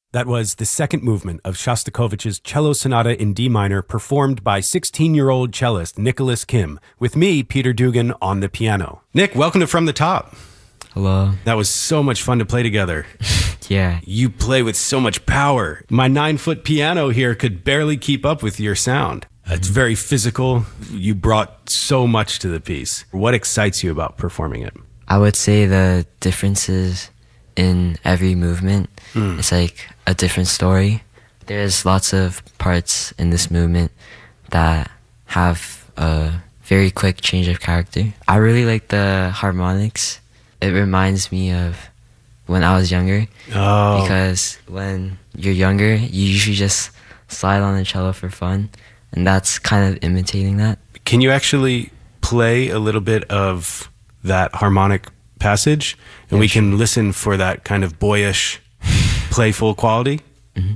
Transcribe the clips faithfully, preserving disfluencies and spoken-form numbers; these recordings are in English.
That was the second movement of Shostakovich's Cello Sonata in D minor, performed by sixteen-year-old cellist Nicholas Kim, with me, Peter Dugan, on the piano. Nick, welcome to From the Top. Hello. That was so much fun to play together. Yeah. You play with so much power. My nine-foot piano here could barely keep up with your sound. It's very physical. You brought so much to the piece. What excites you about performing it? I would say the differences in every movement. Mm. It's like a different story. There's lots of parts in this movement that have a very quick change of character. I really like the harmonics. It reminds me of when I was younger. Oh. Because when you're younger, you usually just slide on the cello for fun. And that's kind of imitating that. Can you actually play a little bit of that harmonic passage? And yeah, we sure. can listen for that kind of boyish, playful quality? Mm-hmm.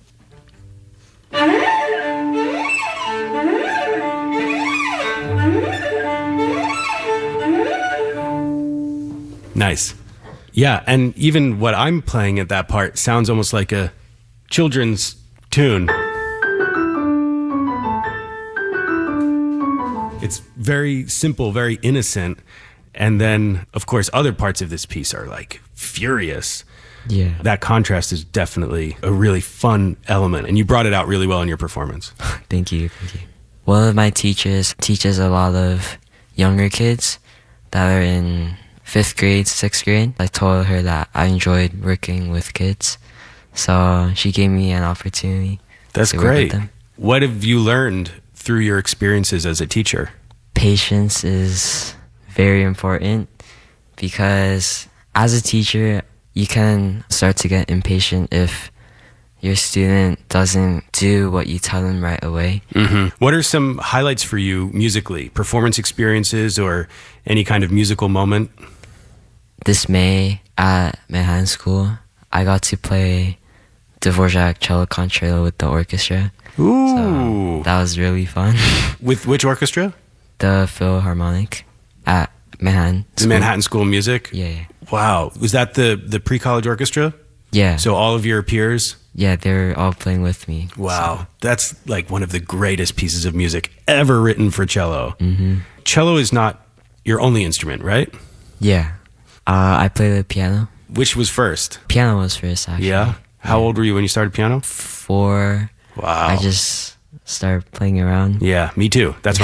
Nice. Yeah, and even what I'm playing at that part sounds almost like a children's tune. It's very simple, very innocent. And then, of course, other parts of this piece are like furious. Yeah. That contrast is definitely a really fun element. And you brought it out really well in your performance. Thank you. Thank you. One of my teachers teaches a lot of younger kids that are in fifth grade, sixth grade. I told her that I enjoyed working with kids. So she gave me an opportunity. That's to great. Work with them. What have you learned through your experiences as a teacher? Patience is very important because as a teacher, you can start to get impatient if your student doesn't do what you tell them right away. Mm-hmm. What are some highlights for you musically? Performance experiences or any kind of musical moment? This May at Manhattan School, I got to play Dvorak Cello Concerto with the orchestra. Ooh. So that was really fun. With which orchestra? The Philharmonic at Manhattan The School. Manhattan School of Music? Yeah, yeah. Wow. Was that the, the pre-college orchestra? Yeah. So all of your peers? Yeah, they're all playing with me. Wow. So. That's like one of the greatest pieces of music ever written for cello. Mm-hmm. Cello is not your only instrument, right? Yeah. Uh, I play the piano. Which was first? Piano was first, actually. Yeah? How yeah. old were you when you started piano? Four. Wow. I just started playing around. Yeah, me too. That's